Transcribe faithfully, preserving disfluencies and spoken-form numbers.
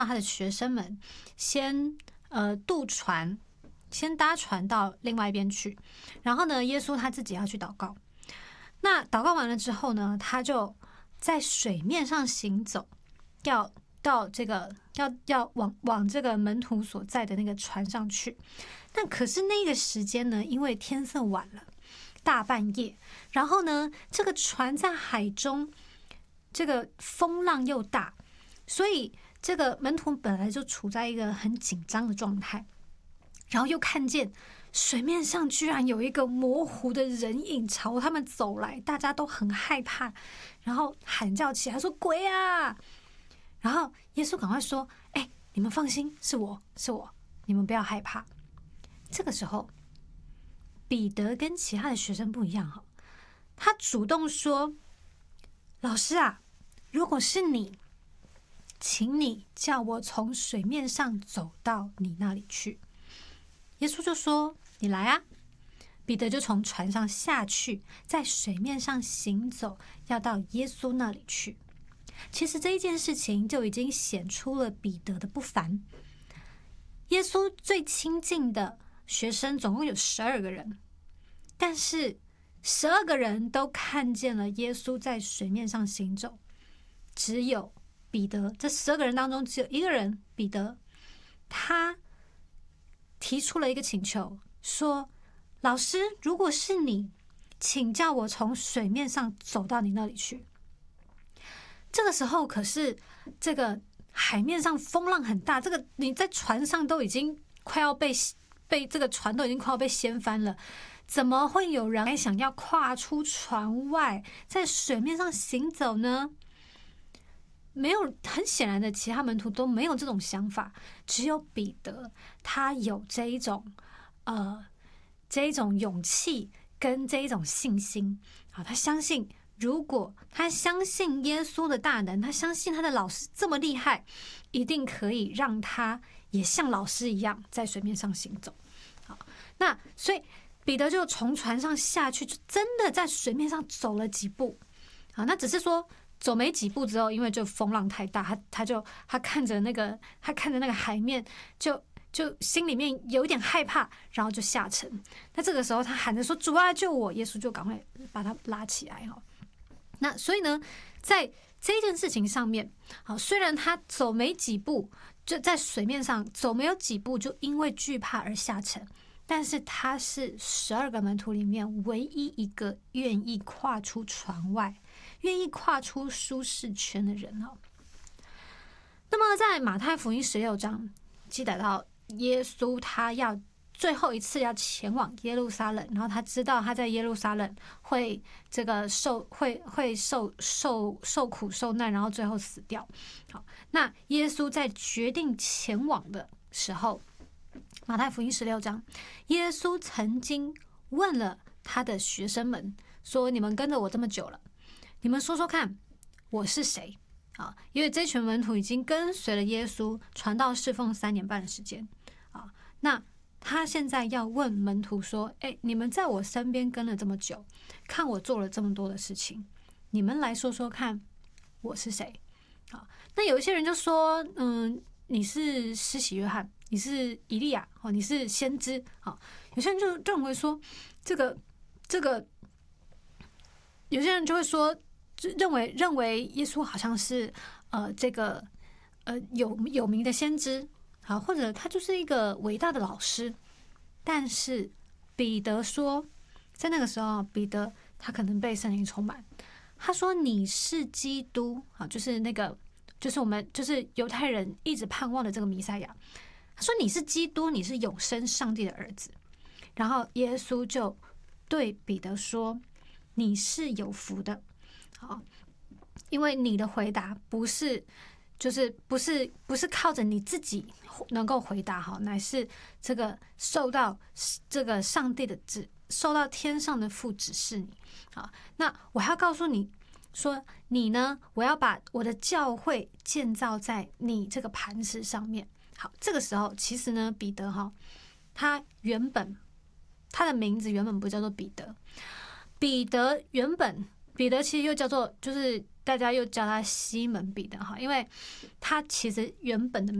他的学生们先呃渡船，先搭船到另外一边去。然后呢，耶稣他自己要去祷告。那祷告完了之后呢，他就在水面上行走，要到这个要要往往这个门徒所在的那个船上去。但可是那个时间呢，因为天色晚了，大半夜，然后呢，这个船在海中，这个风浪又大，所以这个门徒本来就处在一个很紧张的状态，然后又看见水面上居然有一个模糊的人影朝他们走来，大家都很害怕，然后喊叫起来说：“鬼啊！”然后耶稣赶快说：“哎，你们放心，是我是我，你们不要害怕。”这个时候，彼得跟其他的学生不一样哈，他主动说：“老师啊，如果是你，请你叫我从水面上走到你那里去。”耶稣就说：“你来啊！”彼得就从船上下去，在水面上行走，要到耶稣那里去。其实这一件事情就已经显出了彼得的不凡。耶稣最亲近的学生总共有十二个人，但是十二个人都看见了耶稣在水面上行走，只有彼得，这十二个人当中只有一个人，彼得，他提出了一个请求，说：“老师，如果是你，请叫我从水面上走到你那里去。”这个时候可是这个海面上风浪很大，这个你在船上都已经快要被被这个船都已经快要被掀翻了，怎么会有人还想要跨出船外，在水面上行走呢？没有，很显然的，其他门徒都没有这种想法，只有彼得，他有这一种呃这一种勇气跟这一种信心。好，他相信，如果他相信耶稣的大能，他相信他的老师这么厉害，一定可以让他也像老师一样在水面上行走。好，那所以彼得就从船上下去，就真的在水面上走了几步。好，那只是说走没几步之后，因为就风浪太大，他他就他看着那个他看着那个海面，就就心里面有一点害怕，然后就下沉。那这个时候他喊着说：“主啊，救我！”耶稣就赶快把他拉起来哈。那所以呢，在这件事情上面，好，虽然他走没几步，就在水面上走没有几步，就因为惧怕而下沉，但是他是十二个门徒里面唯一一个愿意跨出船外，愿意跨出舒适圈的人哦。那么在马太福音十六章记载到耶稣他要最后一次要前往耶路撒冷，然后他知道他在耶路撒冷会这个受会会受受受苦受难，然后最后死掉。好，那耶稣在决定前往的时候，马太福音十六章，耶稣曾经问了他的学生们说：“你们跟着我这么久了，你们说说看，我是谁？”啊，因为这群门徒已经跟随了耶稣传道侍奉三年半的时间啊，那他现在要问门徒说：“哎，你们在我身边跟了这么久，看我做了这么多的事情，你们来说说看，我是谁？”啊，那有一些人就说：“嗯，你是施洗约翰，你是以利亚，哦，你是先知。”啊，有些人就认为说，这个这个，有些人就会说，认为认为耶稣好像是呃这个呃有有名的先知。好，或者他就是一个伟大的老师，但是彼得说，在那个时候，彼得他可能被圣灵充满，他说：“你是基督。”啊，就是那个，就是我们就是犹太人一直盼望的这个弥赛亚。他说：“你是基督，你是永生上帝的儿子。”然后耶稣就对彼得说：“你是有福的。”好，因为你的回答不是。就是不是不是靠着你自己能够回答好，乃是这个受到这个上帝的指，受到天上的父指示你。好，那我还要告诉你说，你呢，我要把我的教会建造在你这个磐石上面。好，这个时候其实呢，彼得哈，他原本他的名字原本不叫做彼得，彼得原本彼得其实又叫做就是大家又叫他西门彼得哈，因为他其实原本的